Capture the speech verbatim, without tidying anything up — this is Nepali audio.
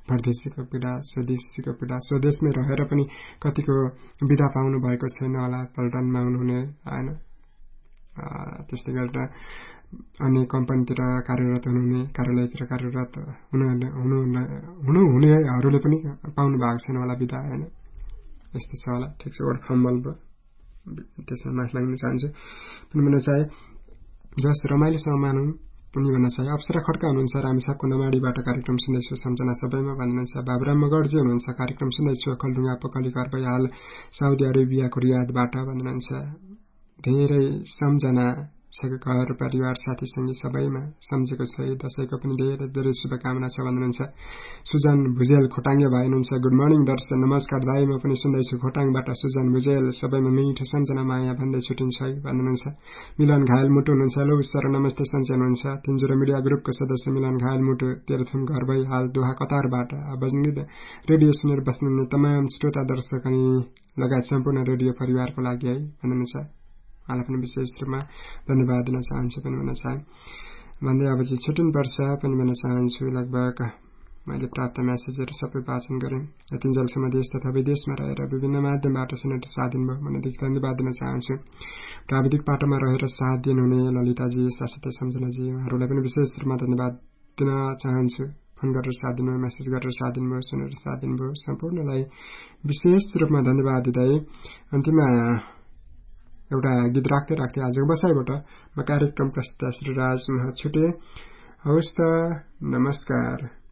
परदेशीको पीडा, स्वदेशीको पीडा, स्वदेशमै रहेर पनि कतिको विदा पाउनु भएको छैन होला, पल्टनमा हुनुहुने होइन। त्यस्तै गरेर अन्य कम्पनीतिर कार्यरत हुनुहुने, कार्यालयतिर कार्यरत हुनुहुनेहरूले पनि पाउनु भएको छैन होला विदा होइन। यस्तो छ होला। ठिक छ, एउटा फम्बल भयो, त्यसमा माफी माग्न चाहन्छु पनि भन्न चाहे। जस रमाइलोसँग मानौँ पनि भन्न चाहे। अप्सरा खड्का हुनुहुन्छ, रामेछापको नमाडीबाट कार्यक्रम सुन्दैछु, सम्झना सबैमा भन्नुहुन्छ। बाबुराम मगर्जी हुनुहुन्छ, कार्यक्रम सुन्दैछु, अखलढुङ्गा पकली घर भई हाल साउदी अरेबियाको रियादबाट भन्नुहुन्छ। धेरै सम्झना छ घर परिवार साथी सङ्गी सबैमा, सम्झेको छ। दशैंको पनि धेरै धेरै शुभकामना छ भन्नुहुन्छ। सुजन भुजेल खोटाङ्गे भाइ हुनुहुन्छ, गुड मर्निङ दर्शन, नमस्कार दाई, म पनि सुन्दैछु खोटाङबाट सुजन भुजेल, सबैमा मिठो सम्झना माया भन्दै छुटिन्छ है भन्नुहुन्छ। मिलन घायल मुटु हुनुहुन्छ, हेलो सर नमस्ते सन्चै हुनुहुन्छ। तिनजुरा मिडिया ग्रुपको सदस्य मिलन घायल मुटु, तेह्रथुम घर भई हाल दोहा कतारबाट बज्ने रेडियो सुनेर बस्नुहुने तमाम श्रोता दर्शक अनि लगायत सम्पूर्ण रेडियो परिवारको लागि है भन्नुहुन्छ। उहाँलाई पनि विशेष रूपमा धन्यवाद दिन चाहन्छु पनि भन्न चाहे भन्दै अब चाहिँ छुट्टिनुपर्छ पनि भन्न चाहन्छु। लगभग मैले प्राप्त म्यासेजहरू सबै वाचन गरेँ। यतिन्जेलसम्म देश तथा विदेशमा रहेर विभिन्न माध्यमबाट सुनेर साथ दिनुभयो भनेदेखि धन्यवाद दिन चाहन्छु। प्राविधिक पाटोमा रहेर साथ दिनुहुने ललिताजी, साथसाथै सम्झनाजी, उहाँहरूलाई पनि विशेष रूपमा धन्यवाद दिन चाहन्छु। फोन गरेर साथ दिनुभयो, मेसेज गरेर साथ दिनुभयो, सुनेर साथ दिनुभयो, सम्पूर्णलाई विशेष रूपमा धन्यवाद दिँदै अन्तिममा एउटा गीत राख्दै राख्दै आजको बसाइबाट म कार्यक्रम प्रस्तुता श्री राज छुटे। हवस् त, नमस्कार।